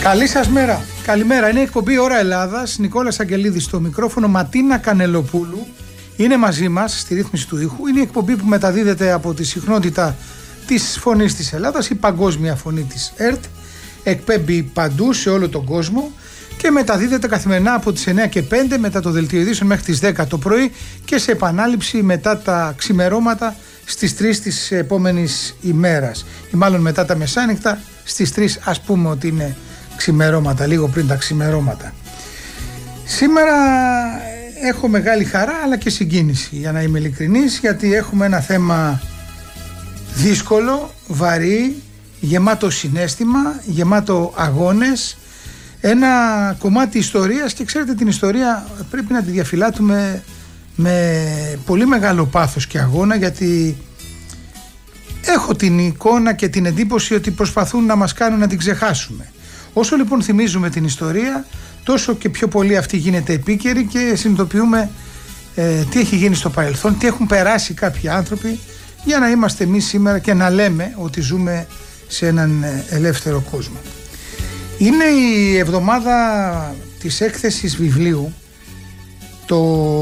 Καλή σας μέρα. Καλημέρα. Είναι η εκπομπή Ώρα Ελλάδας. Νικόλας Αγγελίδης στο μικρόφωνο. Ματίνα Κανελοπούλου είναι μαζί μας στη ρύθμιση του ήχου. Είναι η εκπομπή που μεταδίδεται από τη συχνότητα της Φωνής της Ελλάδας, η παγκόσμια φωνή της ΕΡΤ. Εκπέμπει παντού σε όλο τον κόσμο και μεταδίδεται καθημερινά από τις 9 και 5 μετά το δελτίο ειδήσεων μέχρι τις 10 το πρωί και σε επανάληψη μετά τα ξημερώματα στις 3 της επόμενης ημέρας, ή μάλλον μετά τα μεσάνυχτα στις 3, ας πούμε ότι είναι ξημερώματα, λίγο πριν τα ξημερώματα. Σήμερα έχω μεγάλη χαρά αλλά και συγκίνηση, για να είμαι ειλικρινής, γιατί έχουμε ένα θέμα δύσκολο, βαρύ, γεμάτο συναίσθημα, γεμάτο αγώνες, ένα κομμάτι ιστορίας, και ξέρετε την ιστορία πρέπει να τη διαφυλάττουμε με πολύ μεγάλο πάθος και αγώνα, γιατί έχω την εικόνα και την εντύπωση ότι προσπαθούν να μας κάνουν να την ξεχάσουμε. Όσο λοιπόν θυμίζουμε την ιστορία, τόσο και πιο πολύ αυτή γίνεται επίκαιρη και συνειδητοποιούμε τι έχει γίνει στο παρελθόν, τι έχουν περάσει κάποιοι άνθρωποι, για να είμαστε εμείς σήμερα και να λέμε ότι ζούμε σε έναν ελεύθερο κόσμο. Είναι η εβδομάδα της έκθεσης βιβλίου, το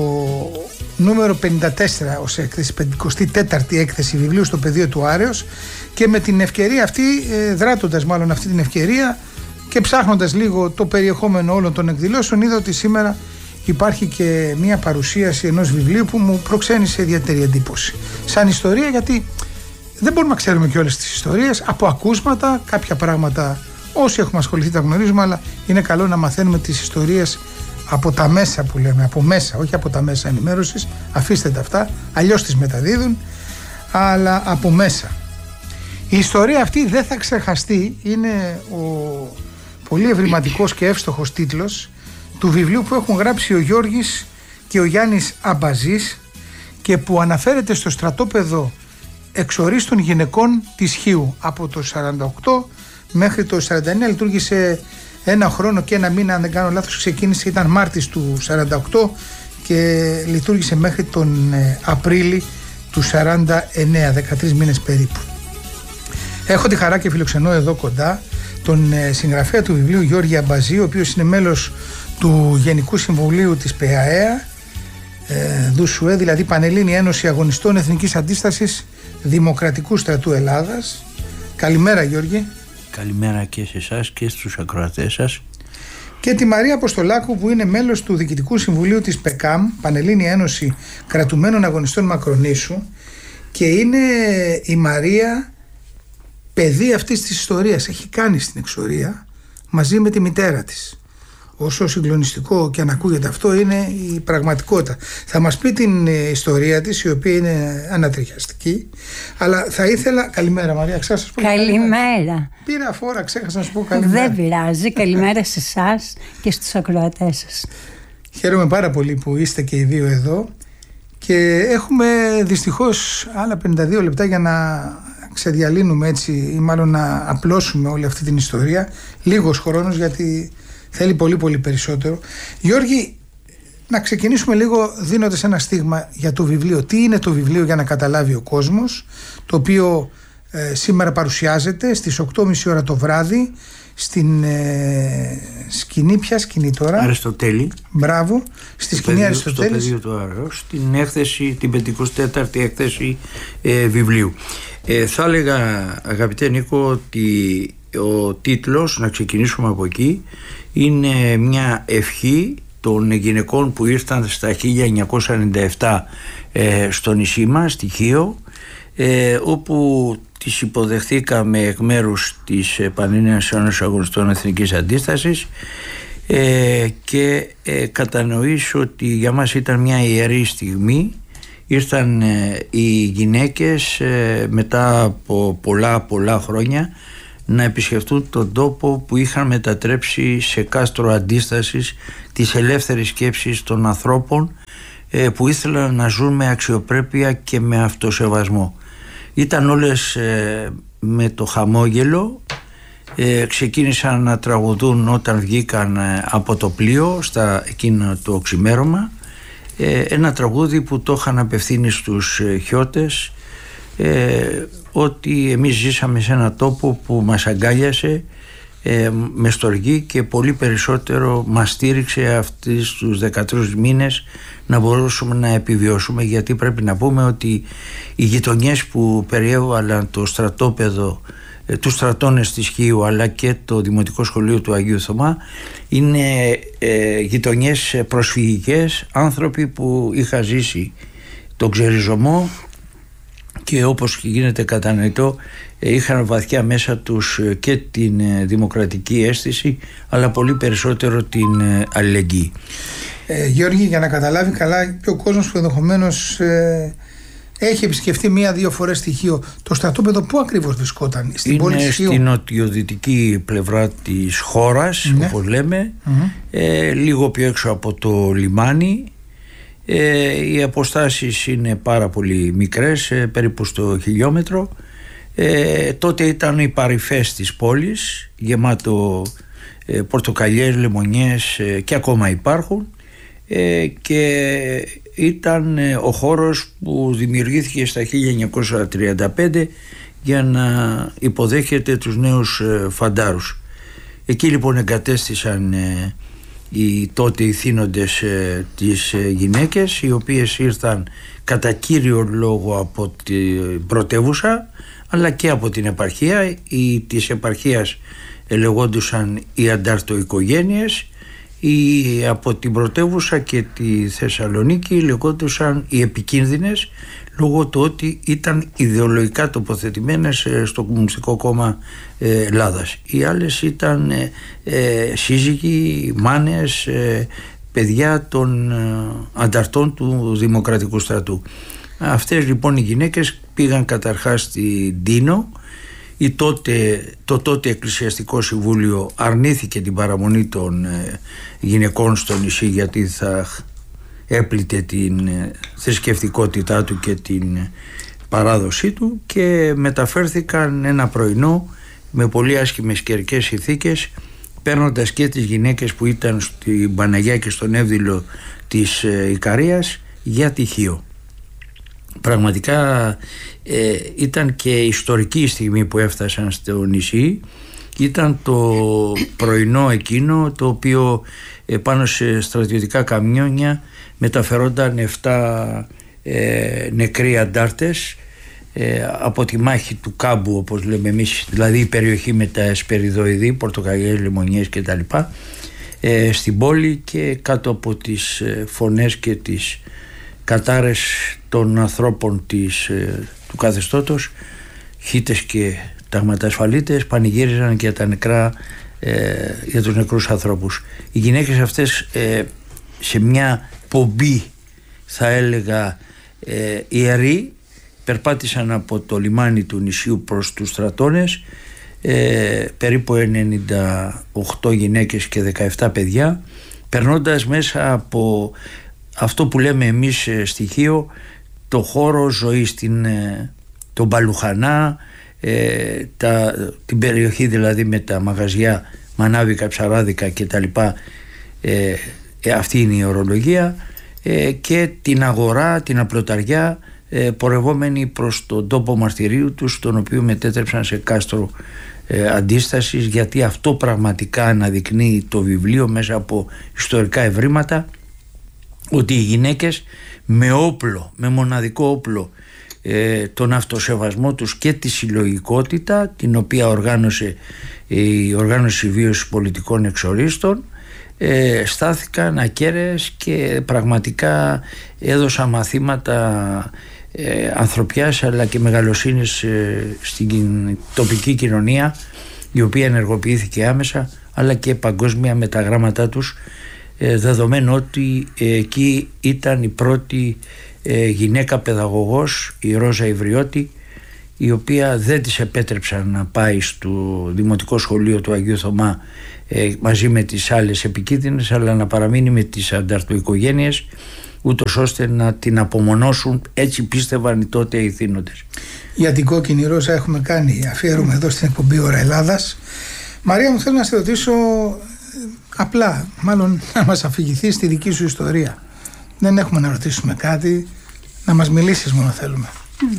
νούμερο 54 ως έκθεση, 54η έκθεση βιβλίου στο πεδίο του Άρεως, και με την ευκαιρία αυτή, δράτοντας μάλλον αυτή την ευκαιρία και ψάχνοντας λίγο το περιεχόμενο όλων των εκδηλώσεων, είδα ότι σήμερα υπάρχει και μια παρουσίαση ενός βιβλίου που μου προξένησε ιδιαίτερη εντύπωση σαν ιστορία, γιατί δεν μπορούμε να ξέρουμε και όλες τις ιστορίες από ακούσματα. Κάποια πράγματα όσοι έχουμε ασχοληθεί τα γνωρίζουμε, αλλά είναι καλό να μαθαίνουμε τις ιστορίες από τα μέσα που λέμε, από μέσα, όχι από τα μέσα ενημέρωσης, αφήστε τα αυτά, αλλιώς τις μεταδίδουν, αλλά από μέσα. Η ιστορία αυτή δεν θα ξεχαστεί, είναι ο πολύ ευρηματικός και εύστοχος τίτλος του βιβλίου που έχουν γράψει ο Γιώργης και ο Γιάννης Αμπαζής και που αναφέρεται στο στρατόπεδο εξορίστων γυναικών της Χίου. Από το 48 μέχρι το 49 λειτουργήσε ένα χρόνο και ένα μήνα, αν δεν κάνω λάθος, ξεκίνησε, ήταν Μάρτης του 48 και λειτουργήσε μέχρι τον Απρίλη του 49, 13 μήνες περίπου. Έχω τη χαρά και φιλοξενώ εδώ κοντά τον συγγραφέα του βιβλίου Γιώργη Αμπαζή, ο οποίος είναι μέλος του Γενικού Συμβουλίου της ΠΑΕΑ, ΔΟΥΣΟΕ, δηλαδή Πανελλήνια Ένωση Αγωνιστών Εθνικής Αντίστασης Δημοκρατικού Στρατού Ελλάδας. Καλημέρα Γιώργη. Καλημέρα και σε εσάς και στους ακροατές σας. Και τη Μαρία Αποστολάκου, που είναι μέλος του Διοικητικού Συμβουλίου της ΠΕΚΑΜ, Πανελλήνια Ένωση Κρατουμένων Αγωνιστών Μακρονήσου, και είναι η Μαρία παιδί αυτής της ιστορίας. Έχει κάνει στην εξορία μαζί με τη μητέρα της. Όσο συγκλονιστικό και αν ακούγεται αυτό, είναι η πραγματικότητα. Θα μας πει την ιστορία της, η οποία είναι ανατριχιαστική, αλλά θα ήθελα... Καλημέρα Μαρία, ξέχασα να σου πω. Καλημέρα. Πήρα φόρα, ξέχασα να σου πω καλημέρα. Δεν πειράζει, καλημέρα σε εσάς και στους ακροατές σας. Χαίρομαι πάρα πολύ που είστε και οι δύο εδώ και έχουμε δυστυχώς άλλα 52 λεπτά για να ξεδιαλύνουμε έτσι, ή μάλλον να απλώσουμε όλη αυτή την ιστορία. Λίγος χρόνος, γιατί θέλει πολύ πολύ περισσότερο. Γιώργη, να ξεκινήσουμε λίγο δίνοντας ένα στίγμα για το βιβλίο. Τι είναι το βιβλίο, για να καταλάβει ο κόσμος, το οποίο σήμερα παρουσιάζεται στις 8.30 ώρα το βράδυ στην σκηνή. Ποια σκηνή τώρα? Αριστοτέλη. Μπράβο, στη σκηνή Αριστοτέλη. Στο πεδίο του Άρεως, την έκθεση, την 54η έκθεση βιβλίου. Θα έλεγα, αγαπητέ Νίκο, ότι ο τίτλος, να ξεκινήσουμε από εκεί, είναι μια ευχή των γυναικών που ήρθαν στα 1997 στο νησί μας, στη Χίο, όπου τις υποδεχθήκαμε εκ μέρους της Πανελλήνιας Ένωσης Αγωνιστών Εθνικής Αντίστασης, και κατανοήσω ότι για μας ήταν μια ιερή στιγμή. Ήρθαν οι γυναίκες μετά από πολλά χρόνια να επισκεφτούν τον τόπο που είχαν μετατρέψει σε κάστρο αντίστασης της ελεύθερης σκέψης των ανθρώπων, που ήθελαν να ζουν με αξιοπρέπεια και με αυτοσεβασμό. Ήταν όλες με το χαμόγελο, ξεκίνησαν να τραγουδούν όταν βγήκαν από το πλοίο στα εκείνο το ξημέρωμα, ένα τραγούδι που το είχαν απευθύνει στους χιώτες, ότι εμείς ζήσαμε σε ένα τόπο που μας αγκάλιασε με στοργή και πολύ περισσότερο μας στήριξε αυτούς τους 13 μήνες να μπορούσαμε να επιβιώσουμε, γιατί πρέπει να πούμε ότι οι γειτονιές που περιέβαλαν το στρατόπεδο, τους στρατώνες της Χίου αλλά και το Δημοτικό Σχολείο του Αγίου Θωμά είναι γειτονιές προσφυγικές, άνθρωποι που είχαν ζήσει τον ξεριζωμό και όπως γίνεται κατανοητό είχαν βαθιά μέσα τους και την δημοκρατική αίσθηση αλλά πολύ περισσότερο την αλληλεγγύη. Γιώργη, για να καταλάβει καλά και ο κόσμος που ενδεχομένως έχει επισκεφτεί 1-2 φορές τη Χίο, το στρατόπεδο πού ακριβώς βρισκόταν? Στην πόλη της Χίου? Είναι στην νοτιοδυτική πλευρά της χώρας, όπως λέμε, λίγο πιο έξω από το λιμάνι. Οι αποστάσεις είναι πάρα πολύ μικρές, περίπου στο χιλιόμετρο. Τότε ήταν οι παρυφές της πόλης, γεμάτο πορτοκαλιές, λεμονιές και ακόμα υπάρχουν, και ήταν ο χώρος που δημιουργήθηκε στα 1935 για να υποδέχεται τους νέους φαντάρους. Εκεί λοιπόν εγκατέστησαν οι τότε ηθήνοντες τις γυναίκες, οι οποίες ήρθαν κατά κύριο λόγο από την πρωτεύουσα αλλά και από την επαρχία. Οι της επαρχίας λεγόντουσαν οι ανταρτοοικογένειες, οι από την πρωτεύουσα και τη Θεσσαλονίκη λεγόντουσαν οι επικίνδυνες, λόγω του ότι ήταν ιδεολογικά τοποθετημένες στο Κομμουνιστικό Κόμμα Ελλάδας. Οι άλλες ήταν σύζυγοι, μάνες, παιδιά των ανταρτών του Δημοκρατικού Στρατού. Αυτές λοιπόν οι γυναίκες πήγαν καταρχάς στη Ντίνο. Το τότε Εκκλησιαστικό Συμβούλιο αρνήθηκε την παραμονή των γυναικών στο νησί, γιατί θα έπλητε την θρησκευτικότητά του και την παράδοσή του, και μεταφέρθηκαν ένα πρωινό με πολύ άσχημες καιρικές συνθήκες, παίρνοντας και τις γυναίκες που ήταν στην Παναγιά και στον Εύδηλο της Ικαρίας για τη Χίο. Πραγματικά ήταν και ιστορική η στιγμή που έφτασαν στο νησί. Ήταν το πρωινό εκείνο το οποίο πάνω σε στρατιωτικά καμιόνια μεταφερόνταν 7 νεκροί αντάρτες από τη μάχη του Κάμπου, όπως λέμε εμείς, δηλαδή η περιοχή με τα εσπεριδοειδή, πορτοκαλιές, λεμονιές κτλ, στην πόλη, και κάτω από τις φωνές και τις κατάρες των ανθρώπων του καθεστώτος, χίτες και ταγματασφαλίτες, πανηγύριζαν για τα νεκρά, για τους νεκρούς ανθρώπους. Οι γυναίκες αυτές σε μια πομπή, θα έλεγα ιερή, περπάτησαν από το λιμάνι του νησιού προς τους στρατώνες, περίπου 98 γυναίκες και 17 παιδιά, περνώντας μέσα από αυτό που λέμε εμείς στοιχείο, το χώρο ζωής, τον Παλουχανά, την περιοχή δηλαδή με τα μαγαζιά μανάβικα, ψαράδικα κτλ, αυτή είναι η ορολογία, και την αγορά, την απλοταριά, πορευόμενοι προς τον τόπο μαρτυρίου τους, τον οποίο μετέτρεψαν σε κάστρο αντίστασης, γιατί αυτό πραγματικά αναδεικνύει το βιβλίο μέσα από ιστορικά ευρήματα, ότι οι γυναίκες με όπλο, με μοναδικό όπλο, τον αυτοσεβασμό τους και τη συλλογικότητα, την οποία οργάνωσε η Οργάνωση Βίωσης Πολιτικών Εξορίστων, στάθηκαν ακέραιες και πραγματικά έδωσαν μαθήματα ανθρωπιάς αλλά και μεγαλοσύνης στην τοπική κοινωνία, η οποία ενεργοποιήθηκε άμεσα, αλλά και παγκόσμια με τα γράμματά τους, δεδομένου ότι εκεί ήταν η πρώτη γυναίκα παιδαγωγός, η Ρόζα Ιβριώτη, η οποία δεν της επέτρεψαν να πάει στο Δημοτικό Σχολείο του Αγίου Θωμά μαζί με τις άλλες επικίνδυνες, αλλά να παραμείνει με τις ανταρτοοικογένειες, ούτως ώστε να την απομονώσουν, έτσι πίστευαν οι τότε οι θύνοντες. Για την κόκκινη Ρόζα έχουμε κάνει αφιέρωμα εδώ στην εκπομπή Ώρα Ελλάδας. Μαρία μου, θέλω να σε ρωτήσω απλά, μάλλον να μας αφηγηθείς τη δική σου ιστορία. Δεν έχουμε να ρωτήσουμε κάτι, να μας μιλήσεις μόνο θέλουμε.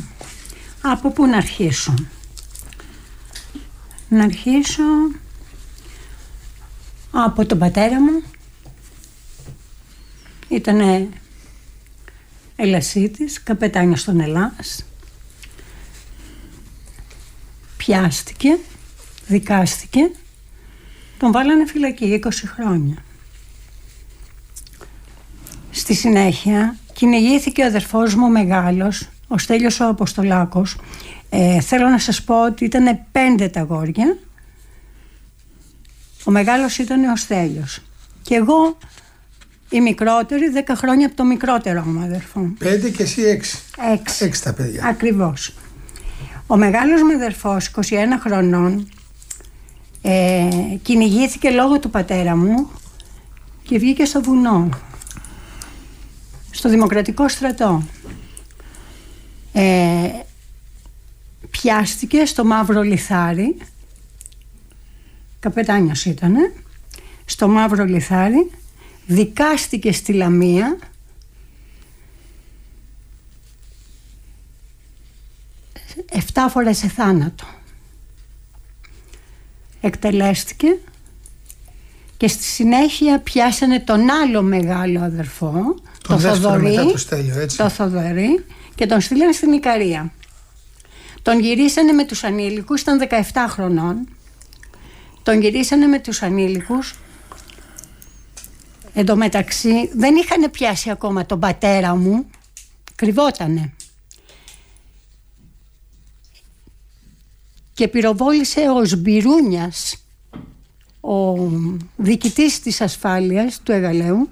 Από πού να αρχίσω? Να αρχίσω Από τον πατέρα μου. Ήτανε Ελασίτης, καπετάνιος στον Ελλάς. Πιάστηκε, δικάστηκε, τον βάλανε φυλακή 20 χρόνια. Στη συνέχεια κυνηγήθηκε ο αδερφός μου μεγάλος, ο Στέλιος ο Αποστολάκος. Θέλω να σας πω ότι ήταν 5 τα αγόρια. Ο μεγάλος ήταν ο Στέλιος. Και εγώ η μικρότερη, 10 χρόνια από το μικρότερο μου αδερφό. 5 και εσύ 6. 6 τα παιδιά. Ακριβώς. Ο μεγάλος μου αδερφός, 21 χρονών, κυνηγήθηκε λόγω του πατέρα μου και βγήκε στο βουνό, στο Δημοκρατικό Στρατό. Πιάστηκε στο Μαύρο Λιθάρι, καπετάνιος ήτανε, στο Μαύρο Λιθάρι, δικάστηκε στη Λαμία, εφτά φορές σε θάνατο. Εκτελέστηκε και στη συνέχεια πιάσανε τον άλλο μεγάλο αδερφό, τον Θοδωρή, το Θοδωρή, και τον στείλανε στην Ικαρία. Τον γυρίσανε με τους ανήλικους, ήταν 17 χρονών. Τον γυρίσανε με τους ανήλικους. Εν τω μεταξύ δεν είχαν πιάσει ακόμα τον πατέρα μου, κρυβότανε. Και πυροβόλησε ο Σμπυρούνιας, ο διοικητής της ασφάλειας του Αιγαλαίου,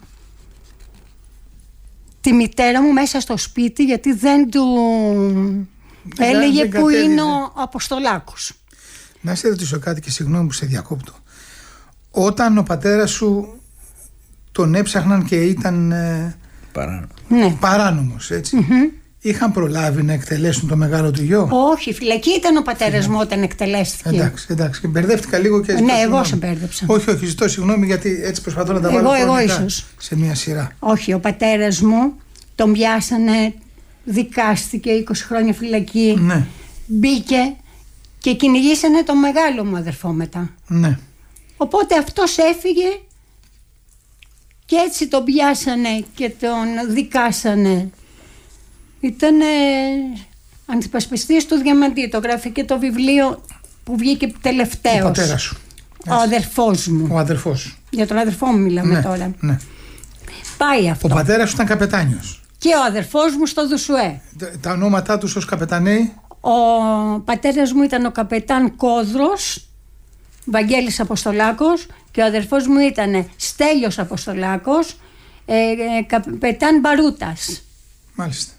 τη μητέρα μου μέσα στο σπίτι, γιατί δεν του έλεγε που είναι ο Αποστολάκος. Να σε ρωτήσω κάτι και συγγνώμη που σε διακόπτω. Όταν ο πατέρας σου τον έψαχναν και ήταν παράνομος, έτσι, είχαν προλάβει να εκτελέσουν το μεγάλο του γιο? Όχι, φυλακή ήταν ο πατέρας μου όταν εκτελέστηκε. Εντάξει, μπερδεύτηκα λίγο και ναι, εγώ σε μπέρδεψα. Όχι, ζητώ συγγνώμη, γιατί έτσι προσπαθώ να τα βάλω σε μια σειρά. Όχι, ο πατέρας μου τον πιάσανε, δικάστηκε 20 χρόνια φυλακή, ναι. Μπήκε και κυνηγήσανε τον μεγάλο μου αδερφό μετά. Ναι. Οπότε αυτός έφυγε και έτσι τον πιάσανε και τον δικάσανε. Ήτανε αντιπασπιστής του Διαμαντή, το γράφει και το βιβλίο που βγήκε τελευταίος. Ο πατέρας σου. Ο αδερφός μου. Ο αδερφός. Για τον αδερφό μου μιλάμε τώρα. Ναι. Πάει αυτό. Ο πατέρας σου ήταν καπετάνιος. Και ο αδερφός μου στο Δουσουέ. Τα ονόματά τους ως καπεταναίοι? Ο πατέρας μου ήταν ο καπετάν Κόδρος, Βαγγέλης Αποστολάκος, και ο αδερφός μου ήταν Στέλιος Αποστολάκος, καπετάν Μπαρούτας. Μάλιστα.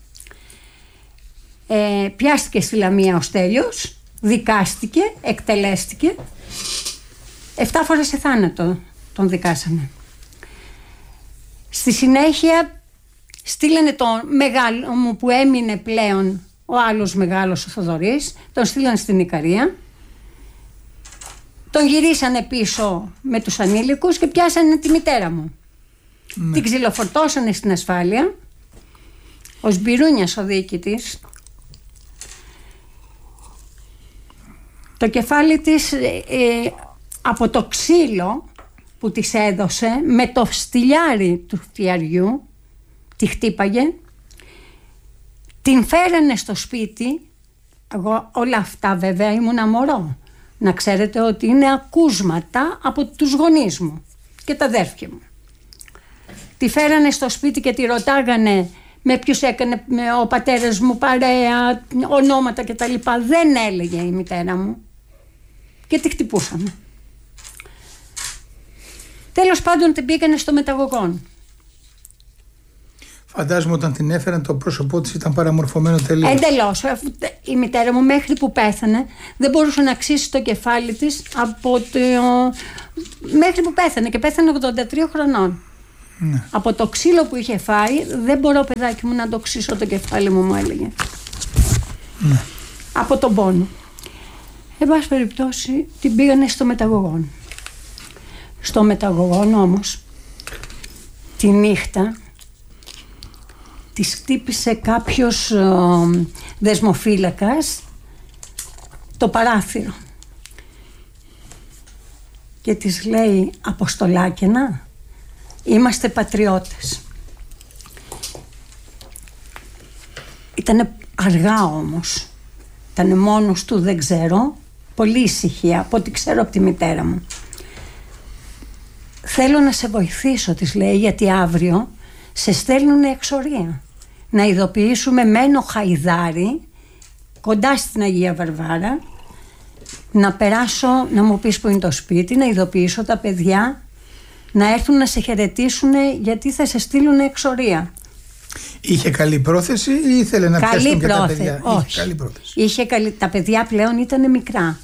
Πιάστηκε στη Λαμία ο Στέλιος, δικάστηκε, εκτελέστηκε, 7 φορές σε θάνατο τον δικάσανε. Στη συνέχεια στείλανε τον μεγάλο μου που έμεινε πλέον, ο άλλος μεγάλος ο Θοδωρής, τον στείλανε στην Ικαρία, τον γυρίσανε πίσω με τους ανήλικους και πιάσανε τη μητέρα μου. Ναι. Την ξυλοφορτώσανε στην ασφάλεια. Ο Σμπυρούνιας ο διοικητής, το κεφάλι της από το ξύλο που της έδωσε με το στυλιάρι του φτιαριού τη χτύπαγε, την φέρανε στο σπίτι. Εγώ όλα αυτά βέβαια ήμουνα μωρό. Να ξέρετε ότι είναι ακούσματα από τους γονείς μου και τα αδέρφια μου. Τη φέρανε στο σπίτι και τη ρωτάγανε με ποιους έκανε ο πατέρας μου παρέα, ονόματα κτλ. Δεν έλεγε η μητέρα μου και τη χτυπούσαμε. Τέλος πάντων την πήγανε στο μεταγωγόν. Φαντάζομαι όταν την έφεραν το πρόσωπό της ήταν παραμορφωμένο τελείως. Εντελώς. Η μητέρα μου μέχρι που πέθανε δεν μπορούσε να αξίσει το κεφάλι της από το... μέχρι που πέθανε, και πέθανε 83 χρονών. Ναι. Από το ξύλο που είχε φάει, δεν μπορώ παιδάκι μου να το ξύσω το κεφάλι μου έλεγε. Ναι. Από τον πόνο. Εν πάση περιπτώσει την πήγανε στο μεταγωγόν. Στο μεταγωγόν όμως τη νύχτα της χτύπησε κάποιος δεσμοφύλακας το παράθυρο και της λέει «Αποστολάκηνα, είμαστε πατριώτες». Ήτανε αργά όμως, ήτανε μόνος του, δεν ξέρω, πολύ ησυχία από ό,τι ξέρω από τη μητέρα μου. «Θέλω να σε βοηθήσω», της λέει, «γιατί αύριο σε στέλνουν εξορία. Να ειδοποιήσουμε Μένο Χαϊδάρι, κοντά στην Αγία Βαρβάρα, να περάσω, να μου πεις που είναι το σπίτι, να ειδοποιήσω τα παιδιά, να έρθουν να σε χαιρετήσουν γιατί θα σε στείλουν εξορία». Είχε καλή πρόθεση ή ήθελε να πιάσουν και τα παιδιά? Όχι. Είχε καλή πρόθεση. Τα παιδιά πλέον ήταν μικρά.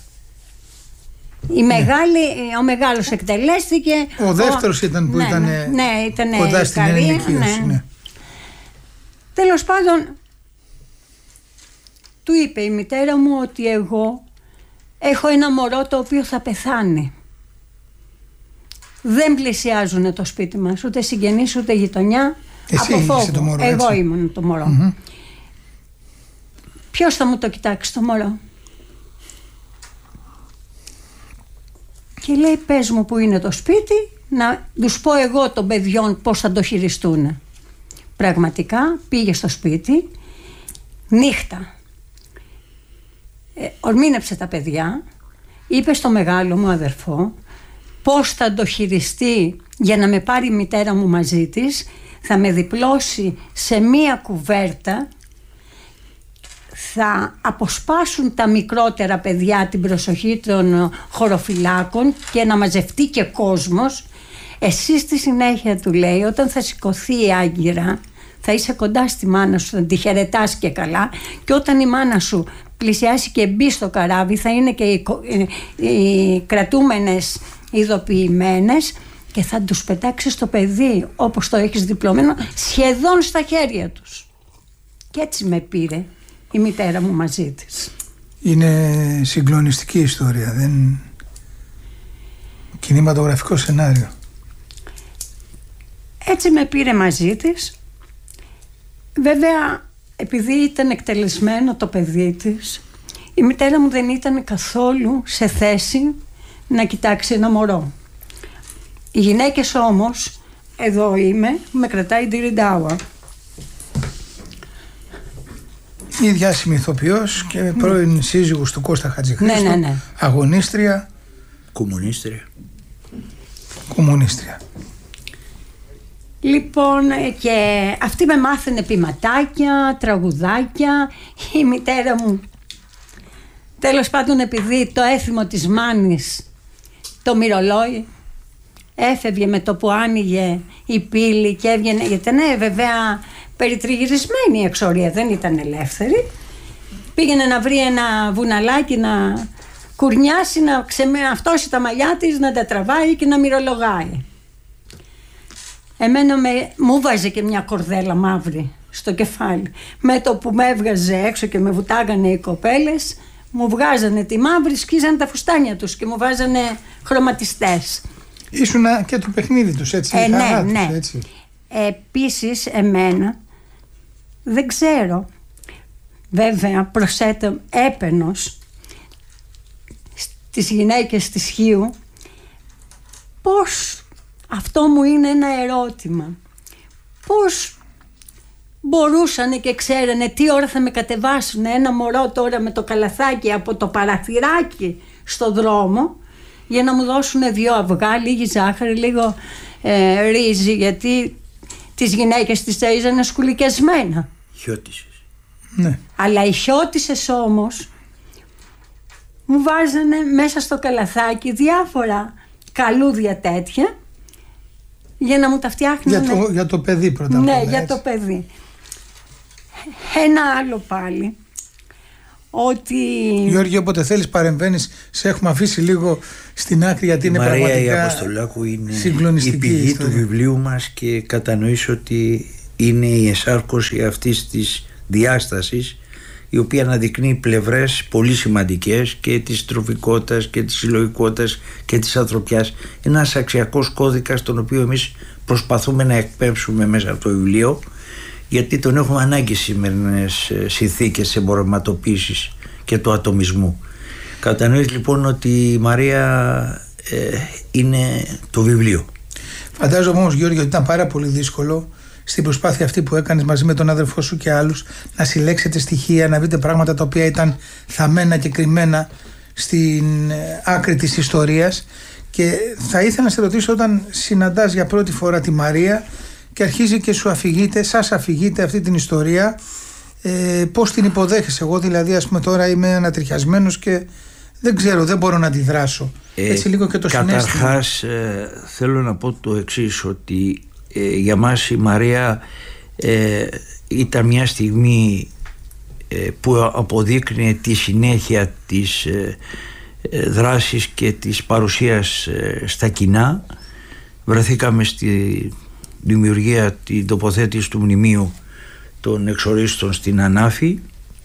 Ο μεγάλος εκτελέστηκε. Ο δεύτερος ήταν που ήταν κοντά στην ενοικίωση. Ναι. Τέλος πάντων, του είπε η μητέρα μου ότι εγώ έχω ένα μωρό το οποίο θα πεθάνει. Δεν πλησιάζουν το σπίτι μας, ούτε συγγενείς ούτε γειτονιά. Εσύ από φόβο. Το μωρό, εγώ ήμουν το μωρό. Mm-hmm. Ποιος θα μου το κοιτάξει το μωρό? Και λέει πες μου που είναι το σπίτι, να τους πω εγώ των παιδιών πώς θα το χειριστούν. Πραγματικά πήγε στο σπίτι, νύχτα. Ορμήνεψε τα παιδιά, είπε στο μεγάλο μου αδερφό πώς θα το χειριστεί για να με πάρει η μητέρα μου μαζί της. Θα με διπλώσει σε μία κουβέρτα, θα αποσπάσουν τα μικρότερα παιδιά την προσοχή των χωροφυλάκων και να μαζευτεί και κόσμος. Εσύ στη συνέχεια, του λέει, όταν θα σηκωθεί η Άγκυρα, θα είσαι κοντά στη μάνα σου, θα τη χαιρετάς και καλά, και όταν η μάνα σου πλησιάσει και μπει στο καράβι, θα είναι και οι κρατούμενες ειδοποιημένες και θα τους πετάξεις το παιδί όπως το έχεις διπλωμένο σχεδόν στα χέρια τους. Και έτσι με πήρε η μητέρα μου μαζί της. Είναι συγκλονιστική ιστορία, κινηματογραφικό σενάριο. Έτσι με πήρε μαζί της. Βέβαια, επειδή ήταν εκτελεσμένο το παιδί της, η μητέρα μου δεν ήταν καθόλου σε θέση να κοιτάξει ένα μωρό. Οι γυναίκες όμως, εδώ είμαι, με κρατάει τη Ριντάουα. Η διάσημη ηθοποιός και πρώην σύζυγος του Κώστα Χατζηχρήστου, ναι. αγωνίστρια. Κομμουνίστρια. Λοιπόν, και αυτή με μάθαινε ποιηματάκια, τραγουδάκια. Η μητέρα μου, τέλος πάντων, επειδή το έθιμο της μάνης, το μυρολόι, έφευγε με το που άνοιγε η πύλη και έβγαινε, γιατί ήταν βέβαια περιτριγυρισμένη η εξορία, δεν ήταν ελεύθερη. Πήγαινε να βρει ένα βουναλάκι να κουρνιάσει, να αυτώσει τα μαλλιά της, να τα τραβάει και να μυρολογάει. Εμένα μου βάζε και μια κορδέλα μαύρη στο κεφάλι. Με το που με έβγαζε έξω και με βουτάγανε οι κοπέλες, μου βγάζανε τη μαύρη, σκίζανε τα φουστάνια τους και μου βάζανε χρωματιστές. Ήσουνα και το παιχνίδι τους, έτσι, η χαρά τους, ναι. έτσι. Επίσης, εμένα, δεν ξέρω, βέβαια προσθέτω έπαινος στις γυναίκες της Χίου, πώς, αυτό μου είναι ένα ερώτημα, πώς μπορούσανε και ξέρανε τι ώρα θα με κατεβάσουν ένα μωρό τώρα με το καλαθάκι από το παραθυράκι στο δρόμο, για να μου δώσουν 2 αυγά, λίγη ζάχαρη, λίγο ρύζι, γιατί τις γυναίκες τις ταΐζανε σκουλικιασμένα. Χιώτισες. Ναι. Αλλά οι χιώτισες όμως μου βάζανε μέσα στο καλαθάκι διάφορα καλούδια τέτοια για να μου τα φτιάχνουν. Για το παιδί πρώτα. Ναι, έτσι. για το παιδί. Ένα άλλο πάλι, ότι... Γιώργη, όποτε θέλεις παρεμβαίνεις, σε έχουμε αφήσει λίγο στην άκρη, γιατί είναι πραγματικά πραγματικά η Αποστολάκου είναι συγκλονιστική η πηγή ιστορία του βιβλίου μας και κατανοείς ότι είναι η εσάρκωση αυτής της διάστασης, η οποία αναδεικνύει πλευρές πολύ σημαντικές και της τροφικότητας και της συλλογικότητας και της ανθρωπιάς. Ένας αξιακός κώδικας, τον οποίο εμείς προσπαθούμε να εκπέμψουμε μέσα από το βιβλίο, γιατί τον έχουμε ανάγκη σημερινές συνθήκες της εμπορευματοποίησης και του ατομισμού. Κατανοείς λοιπόν ότι η Μαρία είναι το βιβλίο. Φαντάζομαι όμως, Γιώργη, ότι ήταν πάρα πολύ δύσκολο στην προσπάθεια αυτή που έκανες μαζί με τον αδερφό σου και άλλους να συλλέξετε στοιχεία, να βρείτε πράγματα τα οποία ήταν θαμμένα και κρυμμένα στην άκρη της ιστορίας. Και θα ήθελα να σε ρωτήσω, όταν συναντάς για πρώτη φορά τη Μαρία και αρχίζει και σας αφηγείται αυτή την ιστορία, πώς την υποδέχεσαι? Εγώ δηλαδή, ας πούμε, τώρα είμαι ανατριχιασμένος και δεν ξέρω, δεν μπορώ να αντιδράσω. Έτσι λίγο και το συνέστημα. Καταρχάς θέλω να πω το εξής, ότι για μας η Μαρία ήταν μια στιγμή που αποδείκνυε τη συνέχεια της δράσης και της παρουσίας στα κοινά. Βρεθήκαμε στη δημιουργία, την τοποθέτηση του μνημείου των εξορίστων στην Ανάφη,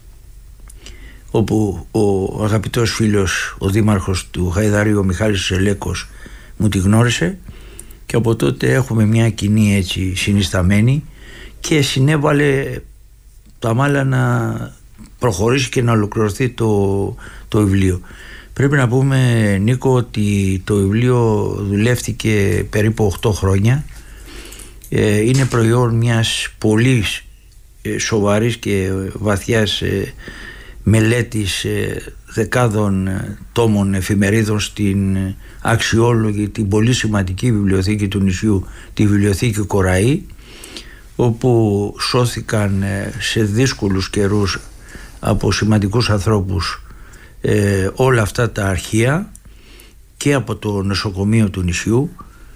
όπου ο αγαπητός φίλος, ο δήμαρχος του Χαϊδαρίου, ο Μιχάλης Ζελέκος, μου τη γνώρισε, και από τότε έχουμε μια κοινή έτσι συνισταμένη, και συνέβαλε τα μάλλα να προχωρήσει και να ολοκληρωθεί το βιβλίο. Πρέπει να πούμε, Νίκο, ότι το βιβλίο δουλεύτηκε περίπου 8 χρόνια. Είναι προϊόν μιας πολύ σοβαρής και βαθιάς μελέτης δεκάδων τόμων εφημερίδων στην αξιόλογη, την πολύ σημαντική βιβλιοθήκη του νησιού, τη βιβλιοθήκη Κοραή, όπου σώθηκαν σε δύσκολους καιρούς από σημαντικούς ανθρώπους όλα αυτά τα αρχεία, και από το νοσοκομείο του νησιού,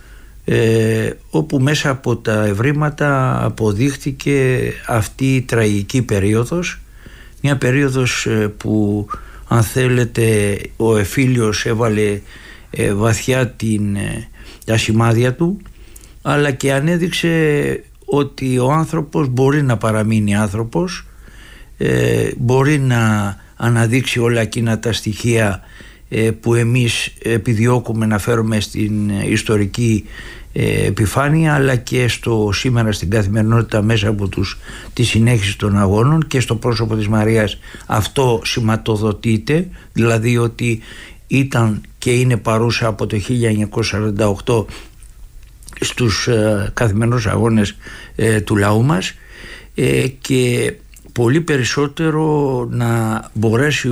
όπου μέσα από τα ευρήματα αποδείχτηκε αυτή η τραγική περίοδος, μια περίοδος που, αν θέλετε, ο Εφήλιος έβαλε βαθιά τα σημάδια του, αλλά και ανέδειξε ότι ο άνθρωπος μπορεί να παραμείνει άνθρωπος, μπορεί να αναδείξει όλα εκείνα τα στοιχεία που εμείς επιδιώκουμε να φέρουμε στην ιστορική επιφάνεια, αλλά και σήμερα στην καθημερινότητα μέσα από τη συνέχιση των αγώνων, και στο πρόσωπο της Μαρίας αυτό σηματοδοτείται, δηλαδή ότι ήταν και είναι παρούσα από το 1948 στους καθημερινούς αγώνες του λαού μας, και πολύ περισσότερο να μπορέσει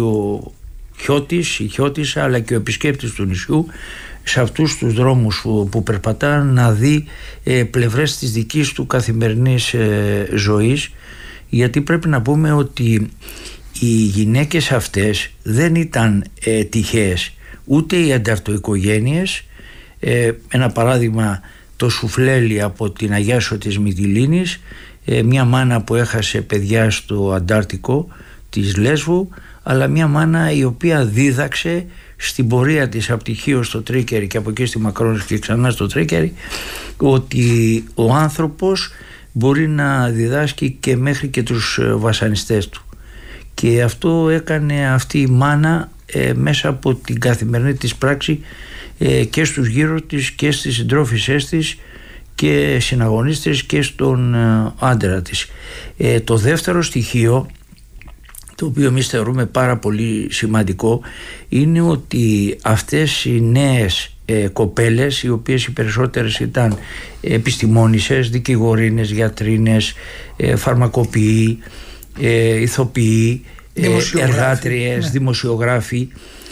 η Χιώτισσα αλλά και ο επισκέπτης του νησιού σε αυτούς τους δρόμους που περπατά να δει πλευρές της δικής του καθημερινής ζωής, γιατί πρέπει να πούμε ότι οι γυναίκες αυτές δεν ήταν τυχαίες, ούτε οι ανταρτοοικογένειες. Ένα παράδειγμα, το Σουφλέλι από την Αγιάσο της Μυτιλήνης, μια μάνα που έχασε παιδιά στο Αντάρτικο της Λέσβου, αλλά μια μάνα η οποία δίδαξε στην πορεία της από τη Χίο στο Τρίκερι και από εκεί στη Μακρόνηση και ξανά στο Τρίκερι, ότι ο άνθρωπος μπορεί να διδάσκει και μέχρι και τους βασανιστές του. Και αυτό έκανε αυτή η μάνα μέσα από την καθημερινή της πράξη, και στους γύρω της και στις συντρόφισσές της και συναγωνίστες και στον άντρα της. Το δεύτερο στοιχείο, το οποίο εμείς θεωρούμε πάρα πολύ σημαντικό, είναι ότι αυτές οι νέες κοπέλες, οι οποίες οι περισσότερες ήταν επιστημόνισσες, δικηγορίνες, γιατρίνες, φαρμακοποιοί, ηθοποιοί, εργάτριες, δημοσιογράφοι,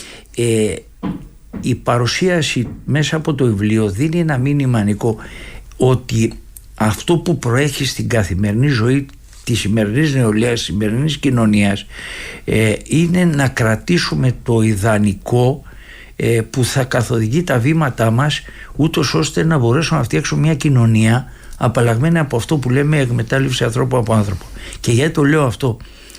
η παρουσίαση μέσα από το βιβλίο δίνει ένα μήνυμα, Νικό, ότι αυτό που προέχει στην καθημερινή ζωή της σημερινής νεολαίας, της σημερινής κοινωνίας, είναι να κρατήσουμε το ιδανικό που θα καθοδηγεί τα βήματά μας, ούτως ώστε να μπορέσουμε να φτιάξουμε μια κοινωνία απαλλαγμένη από αυτό που λέμε εκμετάλλευση ανθρώπου από άνθρωπο. Και γιατί το λέω αυτό?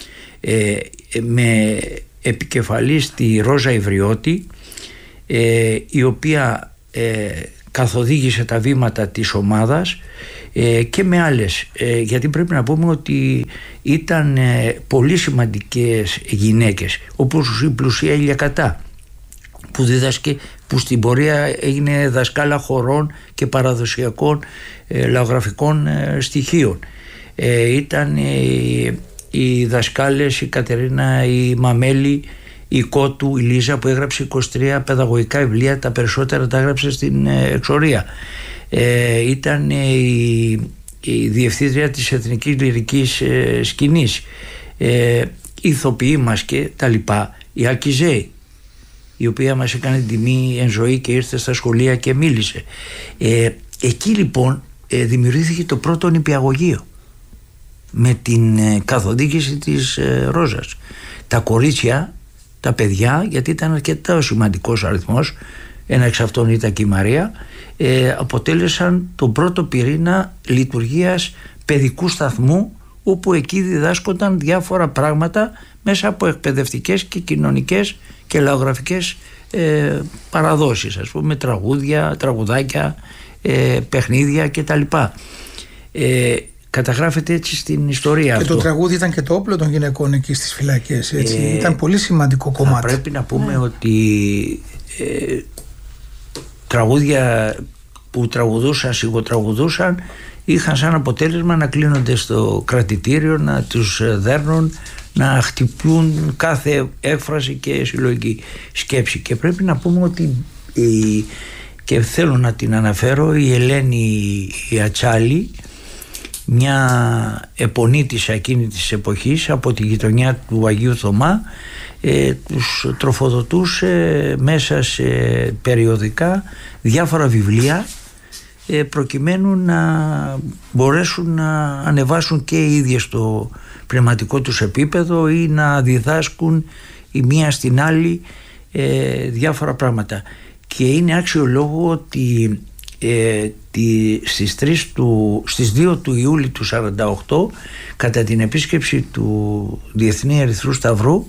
Με επικεφαλή στη Ρόζα Ιβριώτη, η οποία καθοδήγησε τα βήματα της ομάδας, και με άλλες, γιατί πρέπει να πούμε ότι ήταν πολύ σημαντικές γυναίκες, όπως η Πλουσία Ηλιακατά, που δίδασκε, που στην πορεία έγινε δασκάλα χορών και παραδοσιακών λαογραφικών στοιχείων. Ήταν οι δασκάλες, η Κατερίνα η Μαμέλη, η κότου η Λίζα που έγραψε 23 παιδαγωγικά βιβλία, τα περισσότερα τα έγραψε στην εξορία. Ήταν η διευθύντρια της Εθνικής Λυρικής Σκηνής, οι ηθοποιοί μας και τα λοιπά, η Αλκιζέη, η οποία μας έκανε την τιμή εν ζωή και ήρθε στα σχολεία και μίλησε. Εκεί λοιπόν δημιουργήθηκε το πρώτο νηπιαγωγείο με την καθοδήγηση της Ρόζας. Τα κορίτσια, τα παιδιά, γιατί ήταν αρκετά σημαντικός αριθμός, ένα εξ αυτών ήταν και η Μαρία, αποτέλεσαν τον πρώτο πυρήνα λειτουργίας παιδικού σταθμού, όπου εκεί διδάσκονταν διάφορα πράγματα μέσα από εκπαιδευτικές και κοινωνικές και λαογραφικές παραδόσεις, ας πούμε τραγούδια, τραγουδάκια, παιχνίδια κτλ. Καταγράφεται έτσι στην ιστορία και αυτό. Το τραγούδι ήταν και το όπλο των γυναικών εκεί στις φυλακές, έτσι. Ήταν πολύ σημαντικό κομμάτι. Πρέπει να πούμε ότι τραγούδια που τραγουδούσαν, σιγοτραγουδούσαν, είχαν σαν αποτέλεσμα να κλείνονται στο κρατητήριο, να τους δέρνουν, να χτυπούν κάθε έκφραση και συλλογική σκέψη. Και πρέπει να πούμε ότι και θέλω να την αναφέρω, η Ελένη η Ατσάλη, μια επωνύτησα εκείνη της εποχής από τη γειτονιά του Αγίου Θωμά, τους τροφοδοτούσε μέσα σε περιοδικά διάφορα βιβλία, προκειμένου να μπορέσουν να ανεβάσουν και οι ίδιες το πνευματικό τους επίπεδο ή να διδάσκουν η μία στην άλλη διάφορα πράγματα. Και είναι άξιο λόγο ότι στις 2 του Ιούλη του 1948, κατά την επίσκεψη του Διεθνή Ερυθρού Σταυρού,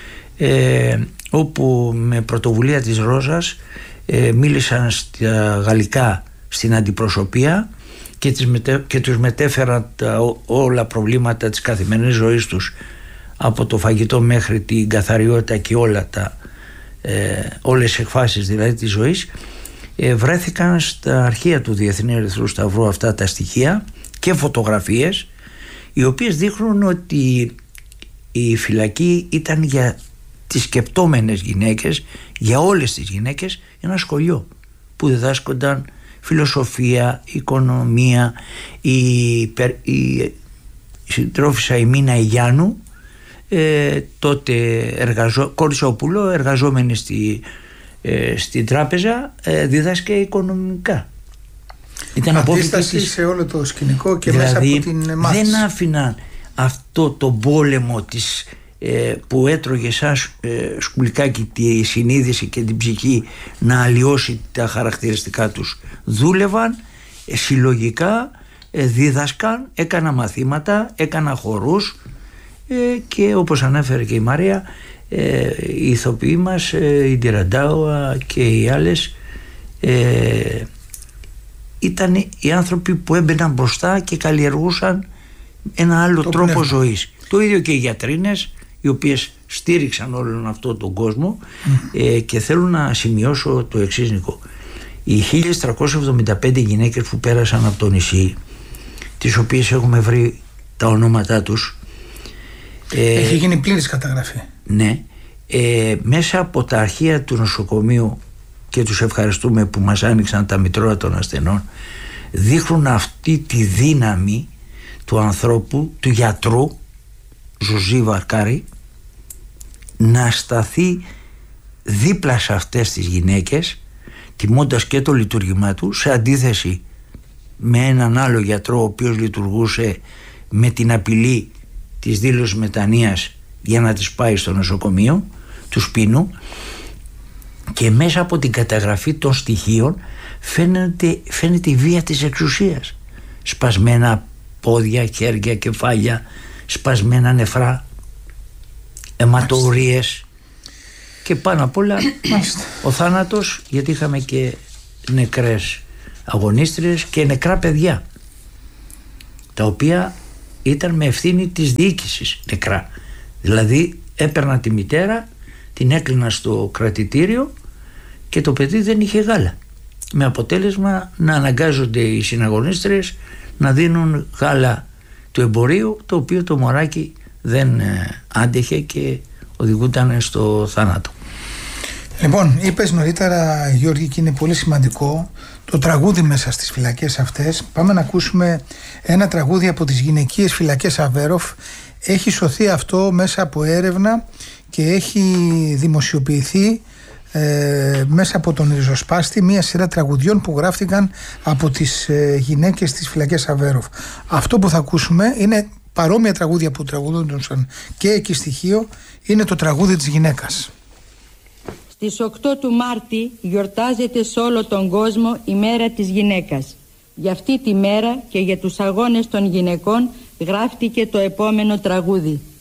όπου με πρωτοβουλία της Ρόζας μίλησαν στα γαλλικά στην αντιπροσωπεία και τους μετέφεραν όλα προβλήματα της καθημερινής ζωής τους, από το φαγητό μέχρι την καθαριότητα και όλες τις εκφάσεις δηλαδή της ζωής. Βρέθηκαν στα αρχεία του Διεθνή Ερυθρού Σταυρού αυτά τα στοιχεία και φωτογραφίες, οι οποίες δείχνουν ότι η φυλακή ήταν για τις σκεπτόμενες γυναίκες, για όλες τις γυναίκες, ένα σχολείο που διδάσκονταν φιλοσοφία, οικονομία. Η συντρόφισσα η Μίνα Ιγιάννου, τότε Κορισόπουλο, εργαζόμενη στην τράπεζα, δίδασκε οικονομικά. Ήταν αντίσταση σε όλο το σκηνικό και δηλαδή, μέσα από την μάθηση. Δεν άφηναν αυτό το πόλεμο που έτρωγε σαν σκουλικάκι τη συνείδηση και την ψυχή να αλλοιώσει τα χαρακτηριστικά τους. Δούλευαν συλλογικά, δίδασκαν, έκαναν μαθήματα, έκαναν χορούς, και όπως ανέφερε και η Μαρία, οι ηθοποιοί μας, η Ντιραντάουα και οι άλλες, ήταν οι άνθρωποι που έμπαιναν μπροστά και καλλιεργούσαν ένα άλλο τρόπο ζωής. Το ίδιο και οι γιατρίνες, οι οποίες στήριξαν όλον αυτόν τον κόσμο. Και θέλω να σημειώσω το εξής, Νικό. Οι 1375 γυναίκες που πέρασαν από το νησί, τις οποίες έχουμε βρει τα ονόματά τους, έχει γίνει πλήρης καταγραφή. Ναι. Μέσα από τα αρχεία του νοσοκομείου, και τους ευχαριστούμε που μας άνοιξαν τα μητρώα των ασθενών, δείχνουν αυτή τη δύναμη του ανθρώπου, του γιατρού Ζουζί Βαρκάρη, να σταθεί δίπλα σε αυτές τις γυναίκες, τιμώντας και το λειτουργήμά του, σε αντίθεση με έναν άλλο γιατρό ο οποίος λειτουργούσε με την απειλή της δήλωσης μετανοίας για να τις πάει στο νοσοκομείο του Σπίνου. Και μέσα από την καταγραφή των στοιχείων φαίνεται η βία της εξουσίας. Σπασμένα πόδια, χέρια, κεφάλια, σπασμένα νεφρά, αιματοουρίες και πάνω απ' όλα ο θάνατος, γιατί είχαμε και νεκρές αγωνίστριες και νεκρά παιδιά, τα οποία ήταν με ευθύνη της διοίκησης νεκρά. Δηλαδή έπαιρναν τη μητέρα, την έκλειναν στο κρατητήριο και το παιδί δεν είχε γάλα, με αποτέλεσμα να αναγκάζονται οι συναγωνίστριες να δίνουν γάλα του εμπορίου, το οποίο το μωράκι δεν άντεχε και οδηγούνταν στο θάνατο. Λοιπόν, είπες νωρίτερα, Γιώργη, και είναι πολύ σημαντικό το τραγούδι μέσα στις φυλακές αυτές. Πάμε να ακούσουμε ένα τραγούδι από τις γυναικείες φυλακές Αβέροφ. Έχει σωθεί αυτό μέσα από έρευνα και έχει δημοσιοποιηθεί μέσα από τον Ριζοσπάστη μια σειρά τραγουδιών που γράφτηκαν από τις γυναίκες της φυλακές Αβέροφ. Αυτό που θα ακούσουμε είναι παρόμοια τραγούδια που τραγουδούνταν και εκεί στοιχείο, είναι το τραγούδι της γυναίκας. Στις 8 του Μάρτη γιορτάζεται σε όλο τον κόσμο η μέρα της γυναίκας. Για αυτή τη μέρα και για τους αγώνες των γυναικών γράφτηκε το επόμενο τραγούδι.